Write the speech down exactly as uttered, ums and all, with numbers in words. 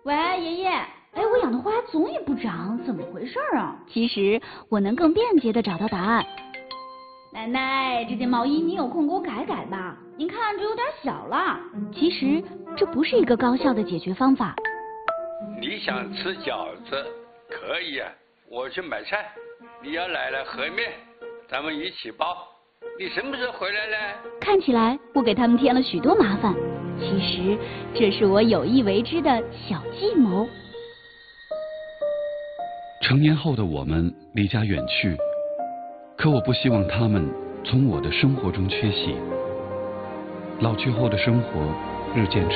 喂，爷爷，哎，我养的花总也不长，怎么回事啊？ 其实我能更便捷地找到答案。 奶奶，这件毛衣你有空给我改改吧，您看这有点小了。 其实这不是一个高效的解决方法。 你想吃饺子可以啊，我去买菜，你要来了和面，咱们一起包。你什么时候回来呢？ 看起来我给他们添了许多麻烦，其实这是我有意为之的小计谋。 成年后的我们离家远去，可我不希望他们从我的生活中缺席。老去后的生活日渐